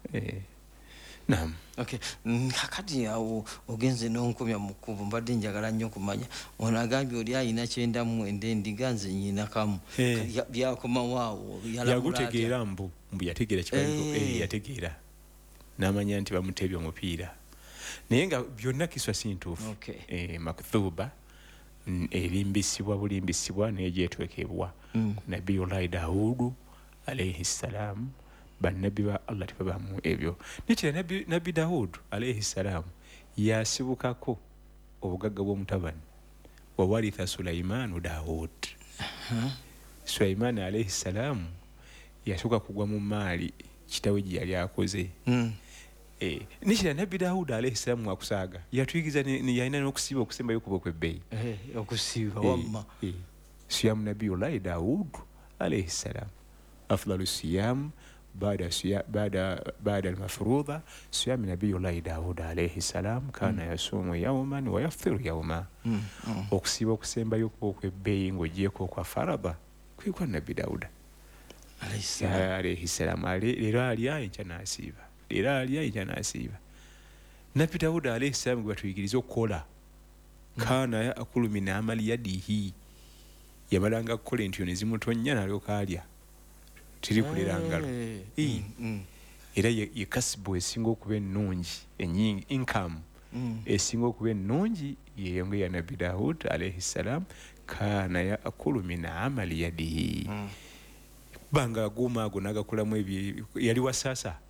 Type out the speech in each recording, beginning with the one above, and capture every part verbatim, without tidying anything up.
eh naam okay kakati yawo ogenze n'onkomya mu kkubo mbadde njagala nnyo kumanya ono agambye oli ayina kyenda mu mwenda endiga nze nnyina kamu byakoma waawo yagutegeera mbu mbu yategeera kibaliko eh yategeera n'amanya nti bamutebye omupiira naye nga byonna kiswa si ntuufu eh makthuba erimbisibwa bulimbisibwa n'egyetwekebwa nabiyullahi Daawudu alayhi salam bannabi ba Allah tibabamu ebyo nikira nabi nabi Daawud alayhi salam yasibukako obugagga bw'omutabani wa waritha Sulaiman Daawud Sulaiman alayhi salam yasuka kugwa mu maali kitawe gye yali akoze eh nikira nabi Daawud alayhi salam akusaaga yatuyigiza ni yalina n'okusiba okusemba yokuba kwebbeyi eh okusiba wamma siyam nabiyullahi Daawud alayhi salam afdalu siyam بعد سيا بعد بعد المفروضة صيام نبي الله داود عليه السلام كان يصوم يوما ويفطر يوما أكسب أكسب بيوك بين وجيك وكفاربا كي كان نبي داود عليه السلام عليه السلام عليه لراليا إنجناسيبا لراليا إنجناسيبا نبي داود عليه السلام قبل كولا كان يأكل من عمل يده يملanga kola ntyo nezimutonya nalyo kalya tiri kulera ngalo eh era ye kasbu esingo kuba ennungi enyingi income esingo kuba ennungi yeyonge ya Nabi Daud alayhi salam kana ya akulu min amali yadihi banga guma ago nagakulamu ebi yali wasasa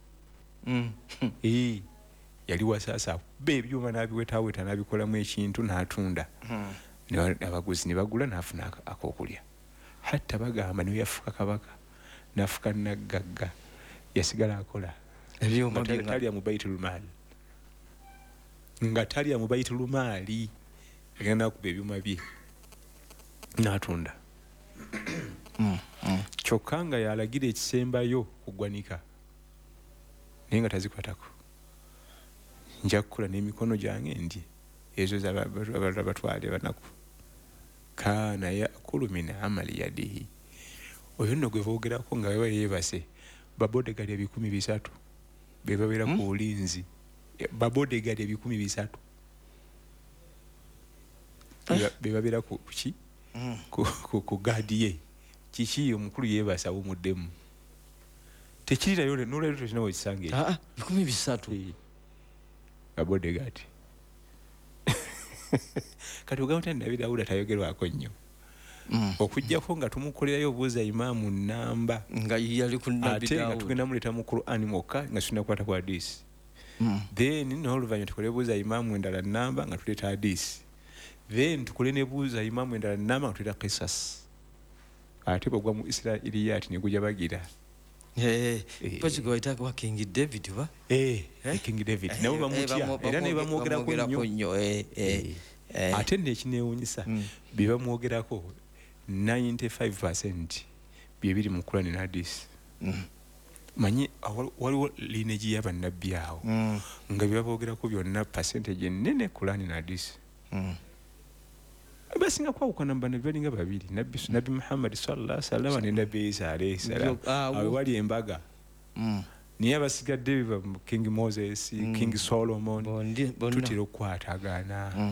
eh yali wasasa be byuma nabiwetaweta nabikolamu ekintu natunda ne abaguzi ne bagula nafuna akokulya hatta bagamba ne yafuka kabaka nafuka nagagga yasigala akola ebyuma tali mu baitul mal nga tali mu baitul mali agenda ku ebyuma bye natunda chokanga yalagira ekisembayo kugwanika nenga tazikwatako njakula n'emikono jange ndi ezo z'abatwale banaku kana yakulu min amali yadihi oyo nno gwe boogerako nga wewe yeebase babodegali ebikumi bisatu be babeera ku bulinzi babodegali ebikumi bisatu be babeera ku ki ku gaadi ye kiki omukulu yeebasa awumuddemu tekirirayo n'olwero tekinawo ekisange ekyo bikumi bisatu babodegali kati ogamba nti Nabi Daawuda tayogerwako nnyo okujjako nga tumukolerayo obuuza imaamu namba nga yali ku Nabi Daawuda ate nga tugenda muleta mu Qur'ani mwokka nga tunakwata ku hadisi then n'oluvannyuma tukole buuza imaamu endala namba nga tuleta hadisi then tukole ne buuza imaamu endala namba nga tuleta qisas ate bwogwa mu Israiliyat ne gujja bagira eh pachi go ita kwa King David ba eh King David nawe bamutya era ne bamwogerako nnyo eh eh ate ne kinewunyisa biba mwogerako ninety-five percent bibiri mu Qur'an na hadisi manyi waliwo lineji y'abannabbi awo nga biba boogerako byonna percentage nene Qur'an na hadisi basinga kwawukana mbana balinga babiri nabbi nabbi Muhammad sallallahu alaihi wasallam ne nabbi Isa alayhi salam awo wali embaga niye abasigadde biba King Moses King Solomon tutira okukwatagana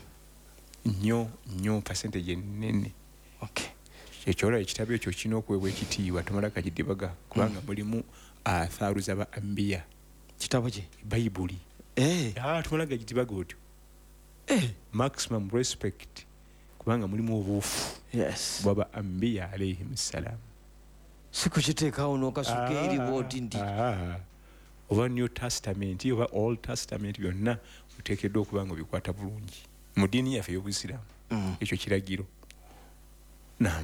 nnyo nnyo percentage nene okay ekyola ekitabo ekyo kino okuweebwa ekitiibwa tumala kakidibaga kubanga mulimu atharu z'aba ambiya kitabo ki Bayibuli eh ah tumala kakidibaga otyo eh maximum respect kubanga mulimu obuufu yes baba ambiya alayhi salam siku kiteekawo n'okasuka eri bwoti ndi oba New Testament oba Old Testament byonna uteekeddwa okuba nga bikwata bulungi mu ddiini yaffe y'Obusiraamu ekyo kiragiro naam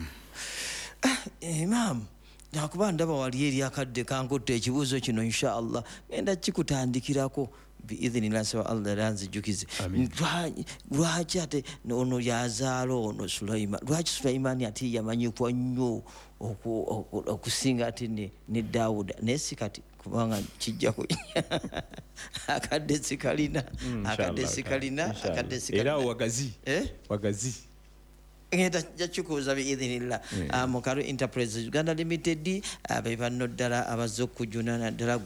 imam nakuba ndaba wali eri akadde kankotte ekibuuzo kino inshallah ngenda kikutandikirako biidhnillah sa Allah ranzijukize lwaki ate ono yazaala ono Sulaiman lwaki Sulaiman ati yamanyikwa nnyo okusinga ate ne Daawuda nesi kati kubanga kijja ku akadde sikalina akadde sikalina akadde sikalina era wagazi eh wagazi ngenda jakikuuza biidhnillah mu Karo Enterprise Uganda Limited abe banno ddala abazze okujuna naddala